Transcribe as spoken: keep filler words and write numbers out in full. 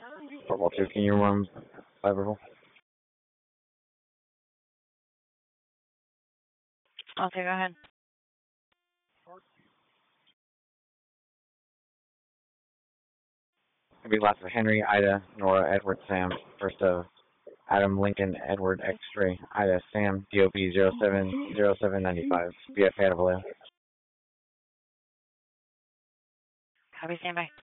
Football two, can you run Liverpool? Okay, go ahead. It'll be lots of Henry, Ida, Nora, Edward, Sam. First of Adam, Lincoln, Edward, X-ray, Ida, Sam, D O P zero seven zero seven nine five, B F A Vallejo. Copy, stand by.